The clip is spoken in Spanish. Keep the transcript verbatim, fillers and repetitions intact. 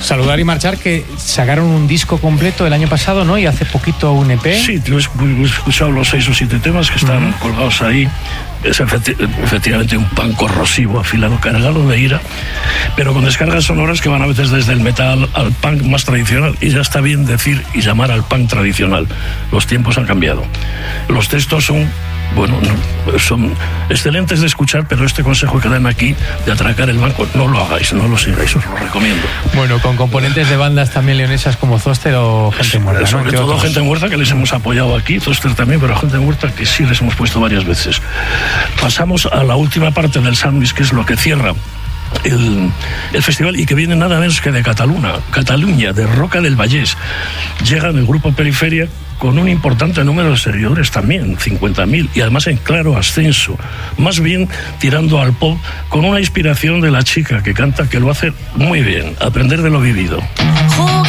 Saludar y marchar, que sacaron un disco completo el año pasado, ¿no? Y hace poquito un E P. Sí, yo he escuchado los seis o siete temas que están uh-huh. colgados ahí. Es efecti- efectivamente un punk corrosivo, afilado, cargado de ira, pero con descargas sonoras que van a veces desde el metal al punk más tradicional. Y ya está bien decir y llamar al punk tradicional. Los tiempos han cambiado. Los textos son, bueno, no, son excelentes de escuchar, pero este consejo que dan aquí de atracar el banco, no lo hagáis, no lo sigáis, os lo recomiendo. Bueno, con componentes de bandas también leonesas como Zoster o Gente Muerta, ¿no? Sobre todo Gente Muerta, que les hemos apoyado aquí, Zoster también, pero Gente Muerta que sí les hemos puesto varias veces. Pasamos a la última parte del sándwich, que es lo que cierra El, el festival, y que viene nada menos que de Cataluña, Cataluña, de Roca del Vallès. Llega el grupo Periferia con un importante número de seguidores también, cincuenta mil, y además en claro ascenso, más bien tirando al pop, con una inspiración de la chica que canta, que lo hace muy bien, aprender de lo vivido.